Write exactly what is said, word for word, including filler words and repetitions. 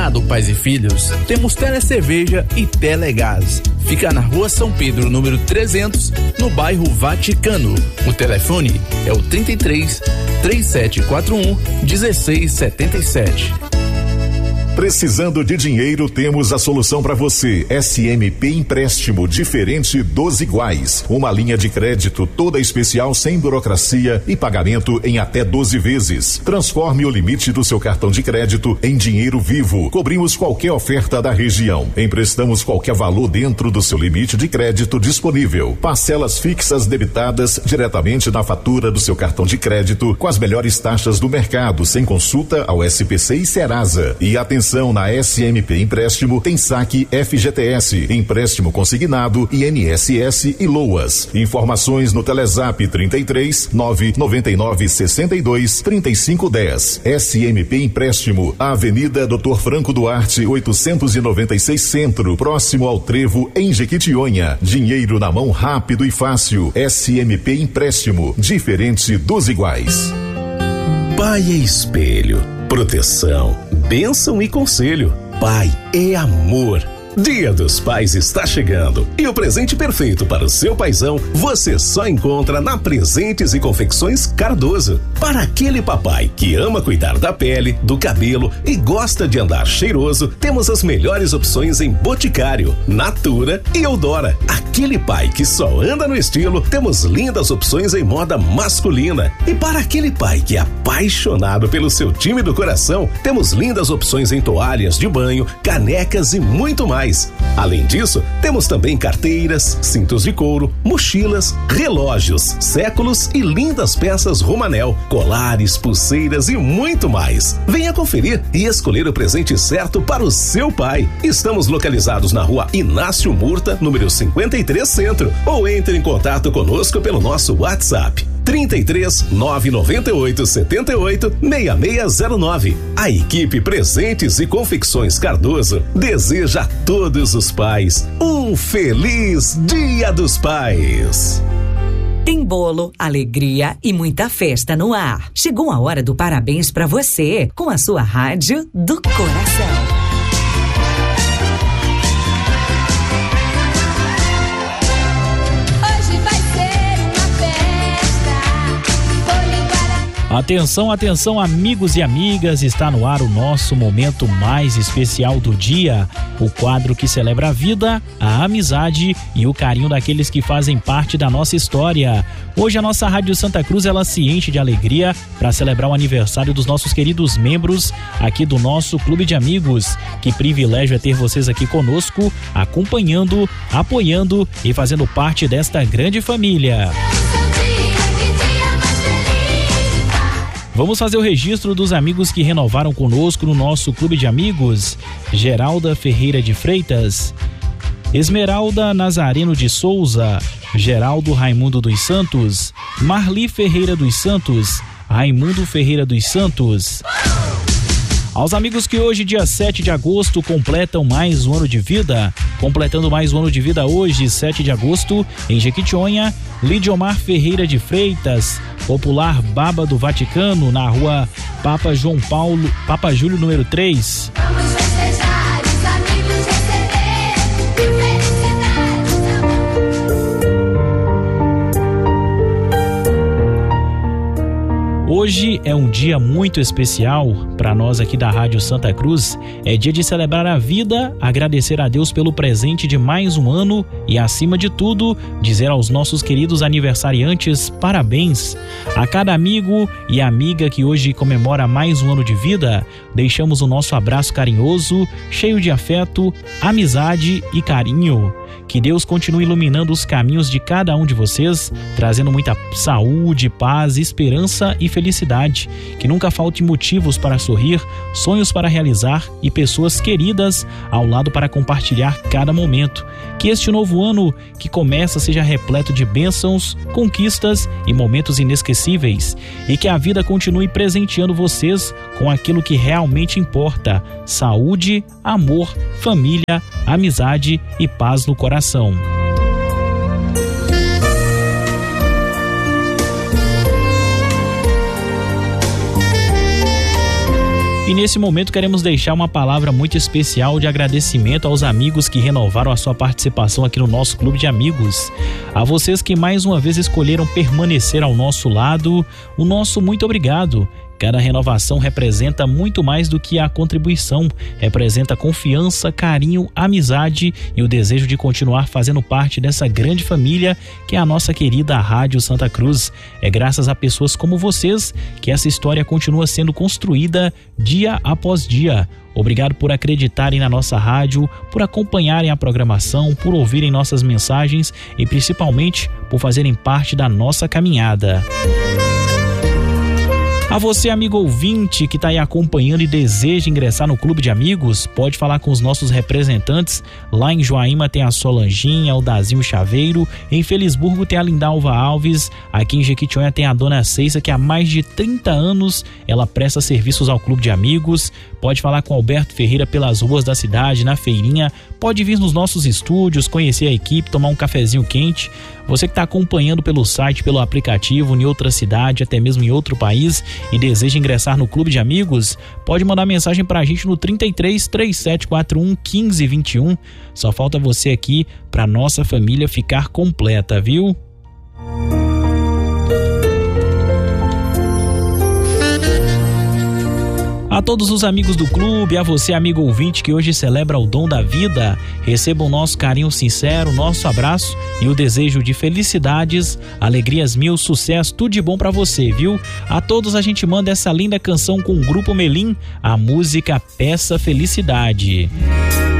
Combinado, pais e filhos? Temos Telecerveja e Telegás. Fica na Rua São Pedro, número trezentos, no bairro Vaticano. O telefone é o trinta e três, trinta e sete quarenta e um, dezesseis setenta e sete. Precisando de dinheiro, temos a solução para você. S M P Empréstimo, diferente dos iguais. Uma linha de crédito toda especial, sem burocracia e pagamento em até doze vezes. Transforme o limite do seu cartão de crédito em dinheiro vivo. Cobrimos qualquer oferta da região. Emprestamos qualquer valor dentro do seu limite de crédito disponível. Parcelas fixas debitadas diretamente na fatura do seu cartão de crédito, com as melhores taxas do mercado, sem consulta ao S P C e Serasa. E atenção, na S M P Empréstimo tem saque F G T S, empréstimo consignado, I N S S e LOAS. Informações no Telezap trinta e três, nove noventa e nove, sessenta e dois, trinta e cinco dez. S M P Empréstimo, Avenida doutor Franco Duarte, oitocentos e noventa e seis Centro, próximo ao Trevo, em Jequitinhonha. Dinheiro na mão rápido e fácil. S M P Empréstimo, diferente dos iguais. Pai é espelho, proteção, bênção e conselho. Pai é amor. Dia dos Pais está chegando e o presente perfeito para o seu paizão você só encontra na Presentes e Confecções Cardoso. Para aquele papai que ama cuidar da pele, do cabelo e gosta de andar cheiroso, temos as melhores opções em Boticário, Natura e Eudora. Aquele pai que só anda no estilo, temos lindas opções em moda masculina. E para aquele pai que é apaixonado pelo seu time do coração, temos lindas opções em toalhas de banho, canecas e muito mais. Além disso, temos também carteiras, cintos de couro, mochilas, relógios, séculos e lindas peças Romanel, colares, pulseiras e muito mais. Venha conferir e escolher o presente certo para o seu pai. Estamos localizados na Rua Inácio Murta, número cinquenta e três Centro, ou entre em contato conosco pelo nosso WhatsApp trinta e três, nove noventa e oito, setenta e oito, seis seis zero nove. A equipe Presentes e Confecções Cardoso deseja a todos os pais um feliz Dia dos Pais. Tem bolo, alegria e muita festa no ar. Chegou a hora do parabéns pra você com a sua rádio do coração. Atenção, atenção, amigos e amigas, está no ar o nosso momento mais especial do dia, o quadro que celebra a vida, a amizade e o carinho daqueles que fazem parte da nossa história. Hoje a nossa Rádio Santa Cruz, ela se enche de alegria para celebrar o aniversário dos nossos queridos membros aqui do nosso Clube de Amigos. Que privilégio é ter vocês aqui conosco, acompanhando, apoiando e fazendo parte desta grande família. Vamos fazer o registro dos amigos que renovaram conosco no nosso Clube de Amigos. Geralda Ferreira de Freitas, Esmeralda Nazareno de Souza, Geraldo Raimundo dos Santos, Marli Ferreira dos Santos, Raimundo Ferreira dos Santos. Aos amigos que hoje, dia sete de agosto, completam mais um ano de vida, completando mais um ano de vida hoje, sete de agosto, em Jequitinhonha, Lidiomar Ferreira de Freitas, Popular Baba do Vaticano, na rua Papa João Paulo, Papa Júlio, número três. Vamos festejar, os amigos receber, Hoje é um dia muito especial para nós aqui da Rádio Santa Cruz. É dia de celebrar a vida, agradecer a Deus pelo presente de mais um ano e, acima de tudo, dizer aos nossos queridos aniversariantes parabéns. A cada amigo e amiga que hoje comemora mais um ano de vida, deixamos o nosso abraço carinhoso, cheio de afeto, amizade e carinho. Que Deus continue iluminando os caminhos de cada um de vocês, trazendo muita saúde, paz, esperança e felicidade. Que nunca falte motivos para sorrir, sonhos para realizar e pessoas queridas ao lado para compartilhar cada momento. Que este novo ano que começa seja repleto de bênçãos, conquistas e momentos inesquecíveis. E que a vida continue presenteando vocês com aquilo que realmente importa: saúde, amor, família, amizade e paz no coração. E nesse momento queremos deixar uma palavra muito especial de agradecimento aos amigos que renovaram a sua participação aqui no nosso Clube de Amigos. A vocês que mais uma vez escolheram permanecer ao nosso lado, o nosso muito obrigado. Cada renovação representa muito mais do que a contribuição, representa confiança, carinho, amizade e o desejo de continuar fazendo parte dessa grande família que é a nossa querida Rádio Santa Cruz. É graças a pessoas como vocês que essa história continua sendo construída dia após dia. Obrigado por acreditarem na nossa rádio, por acompanharem a programação, por ouvirem nossas mensagens e principalmente por fazerem parte da nossa caminhada. A você, amigo ouvinte, que está aí acompanhando e deseja ingressar no Clube de Amigos, pode falar com os nossos representantes. Lá em Joaíma tem a Solanginha, o Dazinho Chaveiro, em Felisburgo tem a Lindalva Alves, aqui em Jequitinhonha tem a Dona Ceissa, que há mais de trinta anos ela presta serviços ao Clube de Amigos. Pode falar com Alberto Ferreira pelas ruas da cidade, na feirinha, pode vir nos nossos estúdios, conhecer a equipe, tomar um cafezinho quente. Você que está acompanhando pelo site, pelo aplicativo, em outra cidade, até mesmo em outro país e deseja ingressar no Clube de Amigos, pode mandar mensagem para a gente no trinta e três, três sete quatro um, quinze vinte e um. Só falta você aqui para nossa família ficar completa, viu? A todos os amigos do clube, a você, amigo ouvinte que hoje celebra o dom da vida, receba o nosso carinho sincero, nosso abraço e o desejo de felicidades, alegrias mil, sucesso, tudo de bom pra você, viu? A todos a gente manda essa linda canção com o Grupo Melim, a música Peça Felicidade.